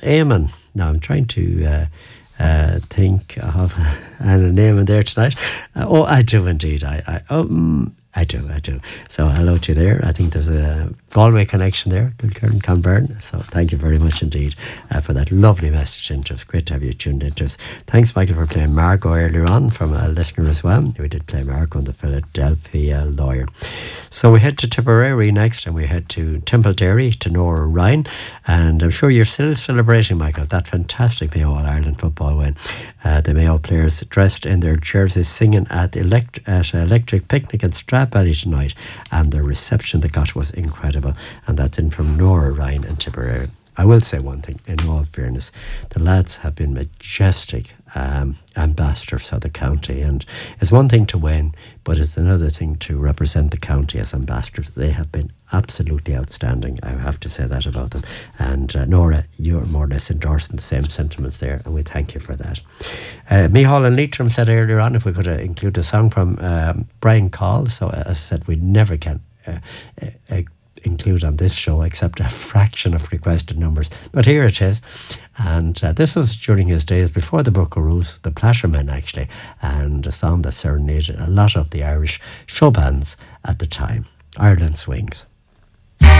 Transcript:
Eamon. Now I'm trying to think of a name in there tonight. I do indeed. I do. So hello to you there. I think there's a Galway connection there. Kilkerran, Conburn. So thank you very much indeed for that lovely message into us. Great to have you tuned into us. Thanks, Michael, for playing Margot earlier on from a listener as well. We did play Margot on the Philadelphia Lawyer. So we head to Tipperary next, and we head to Templederry to Nora Ryan. And I'm sure you're still celebrating, Michael, that fantastic Mayo All-Ireland football win. The Mayo players dressed in their jerseys singing at Electric Picnic in Stradbally tonight, and the reception they got was incredible. And that's in from Nora Ryan and Tipperary. I will say one thing, in all fairness, the lads have been majestic ambassadors of the county, and it's one thing to win, but it's another thing to represent the county as ambassadors. They have been absolutely outstanding, I have to say that about them. And Nora, you're more or less endorsing the same sentiments there, and we thank you for that. Micheál and Leitrim said earlier on if we could include a song from Brian Call. So as I said, we never can include on this show except a fraction of requested numbers, but here it is. And this was during his days before the Book of Rules, the Plashermen actually, and a song that serenaded a lot of the Irish show bands at the time, Ireland Swings.